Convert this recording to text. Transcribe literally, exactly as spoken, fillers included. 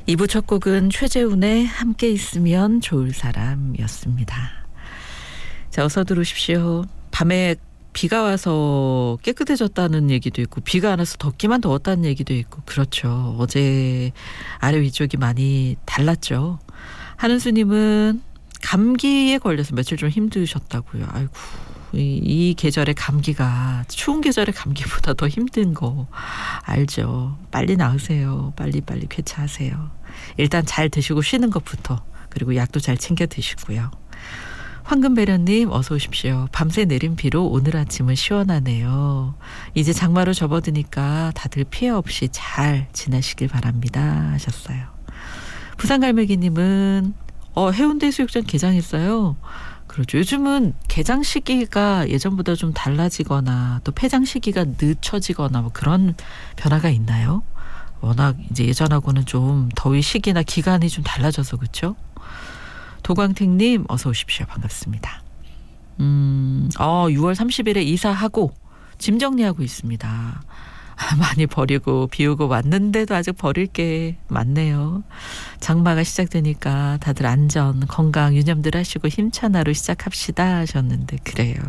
이 부 첫 곡은 최재훈의 함께 있으면 좋을 사람이었습니다. 자, 어서 들어오십시오. 밤에 비가 와서 깨끗해졌다는 얘기도 있고 비가 안 와서 덥기만 더웠다는 얘기도 있고 그렇죠. 어제 아래 위쪽이 많이 달랐죠. 한은수님은 감기에 걸려서 며칠 좀 힘드셨다고요. 아이고 이, 이 계절의 감기가 추운 계절의 감기보다 더 힘든 거 알죠. 빨리 나으세요. 빨리 빨리 쾌차하세요. 일단 잘 드시고 쉬는 것부터 그리고 약도 잘 챙겨 드시고요. 황금배련님 어서 오십시오. 밤새 내린 비로 오늘 아침은 시원하네요. 이제 장마로 접어드니까 다들 피해 없이 잘 지내시길 바랍니다 하셨어요. 부산갈매기님은 어, 해운대 수욕장 개장했어요. 그렇죠. 요즘은 개장 시기가 예전보다 좀 달라지거나 또 폐장 시기가 늦춰지거나 뭐 그런 변화가 있나요? 워낙 이제 예전하고는 좀 더위 시기나 기간이 좀 달라져서 그렇죠? 도광택님 어서 오십시오. 반갑습니다. 음, 어, 유월 삼십일에 이사하고 짐 정리하고 있습니다. 많이 버리고 비우고 왔는데도 아직 버릴 게 많네요. 장마가 시작되니까 다들 안전, 건강 유념들 하시고 힘찬 하루 시작합시다 하셨는데 그래요.